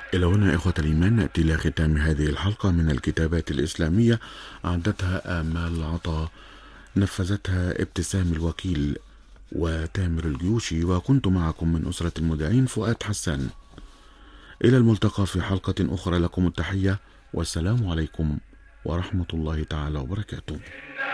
إلى هنا إخوة الإيمان نأتي إلى ختام هذه الحلقة من الكتابات الإسلامية. أعدتها آمال العطا، نفذتها ابتسام الوكيل وتامر الجيوشي، وكنت معكم من أسرة المذيعين فؤاد حسان. إلى الملتقى في حلقة أخرى، لكم التحية والسلام عليكم ورحمة الله تعالى وبركاته.